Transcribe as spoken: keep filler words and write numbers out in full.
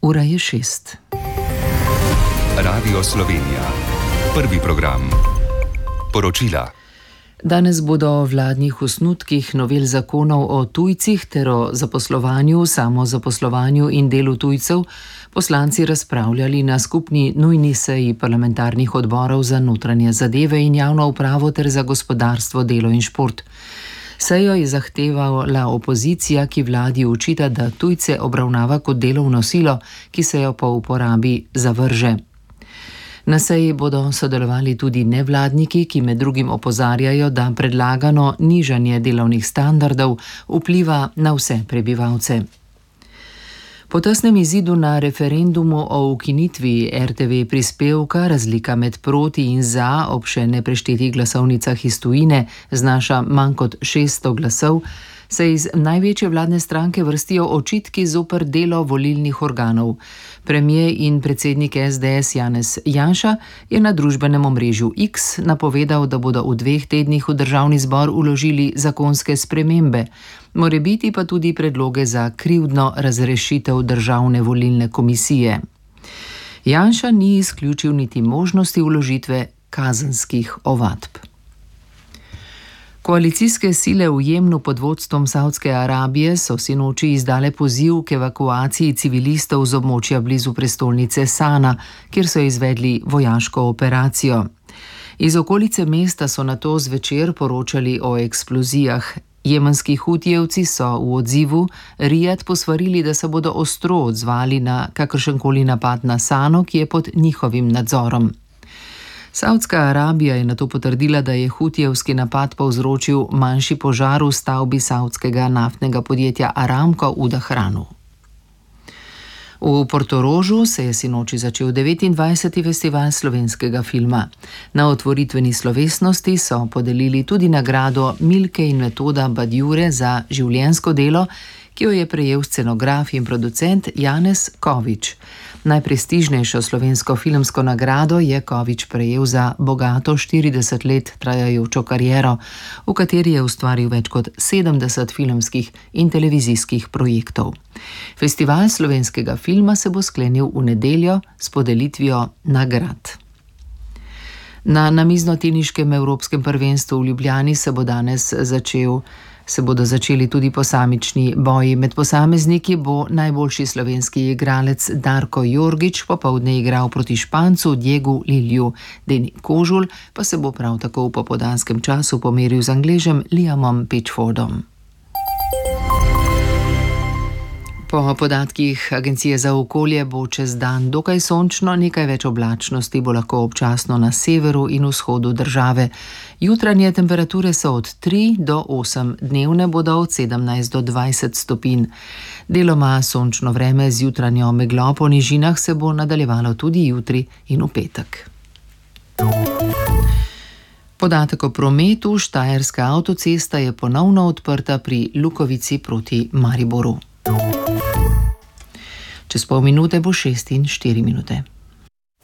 Ura je šest. Radio Slovenija. Prvi program. Poročila. Danes bodo o vladnih osnutkih novel zakonov o tujcih ter o zaposlovanju, samozaposlovanju in delu tujcev poslanci razpravljali na skupni nujni seji parlamentarnih odborov za notranje zadeve in javno upravo ter za gospodarstvo, delo in šport. Sejo je zahtevala opozicija, ki vladi očita, da tujce obravnava kot delovno silo, ki se jo po uporabi zavrže. Na seji bodo sodelovali tudi nevladniki, ki med drugim opozarjajo, da predlagano nižanje delovnih standardov vpliva na vse prebivalce. Po tesnem izidu na referendumu o ukinitvi er te ve prispevka razlika med proti in za ob še nepreštetih glasovnicah iz tujine znaša manj kot šeststo glasov, se iz največje vladne stranke vrstijo očitki zoper delo volilnih organov. Premier in predsednik es de es Janez Janša je na družbenem omrežju X napovedal, da bodo v dveh tednih v državni zbor vložili zakonske spremembe, morebiti pa tudi predloge za krivdno razrešitev državne volilne komisije. Janša ni izključil niti možnosti vložitve kazenskih ovadb. Koalicijske sile v Jemnu pod vodstvom Savdske Arabije so sinoči izdale poziv k evakuaciji civilistov z območja blizu prestolnice Sana, kjer so izvedli vojaško operacijo. Iz okolice mesta so nato zvečer poročali o eksplozijah. Jemenski hutijevci so v odzivu Rijad posvarili, da se bodo ostro odzvali na kakršenkoli napad na Sano, ki je pod njihovim nadzorom. Savdska Arabija je nato potrdila, da je hutijevski napad povzročil manjši požar v stavbi savdskega naftnega podjetja Aramco v Dahranu. V Portorožu se je sinoči začel devetindvajseti festival slovenskega filma. Na otvoritveni slovesnosti so podelili tudi nagrado Milke in Metoda Badjure za življenjsko delo, ki jo je prejel scenograf in producent Janez Kovič. Najprestižnejšo slovensko filmsko nagrado je Kovič prejel za bogato štirideset let trajajočo kariero, v kateri je ustvaril več kot sedemdeset filmskih in televizijskih projektov. Festival slovenskega filma se bo sklenil v nedeljo s podelitvijo nagrad. Na namiznoteniškem evropskem prvenstvu v Ljubljani se bo danes začel Se bodo začeli tudi posamični boji. Med posamezniki bo najboljši slovenski igralec Darko Jorgič popoldne igral proti Špancu Diegu Lilju. Deni Kožul pa se bo prav tako v popoldanskem času pomeril z Angležem Liamom Pitchfordom. Po podatkih Agencije za okolje bo čez dan dokaj sončno, nekaj več oblačnosti bo lahko občasno na severu in vzhodu države. Jutranje temperature so od tri do osem, dnevne bodo od sedemnajst do dvajset stopinj. Deloma sončno vreme z jutranjo meglo po nižinah se bo nadaljevalo tudi jutri in v petek. Podatek o prometu: Štajerska avtocesta je ponovno odprta pri Lukovici proti Mariboru. Čez pol minute bo šest in štiri minute.